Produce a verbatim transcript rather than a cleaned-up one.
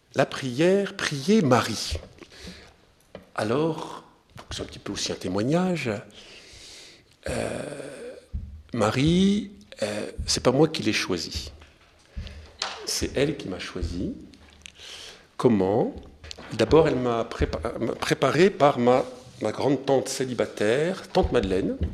la prière, prier Marie. Alors, c'est un petit peu aussi un témoignage. Euh, Marie, euh, c'est pas moi qui l'ai choisie. C'est elle qui m'a choisi. Comment ? D'abord, elle m'a prépa- préparé par ma, ma grande-tante célibataire, tante Madeleine,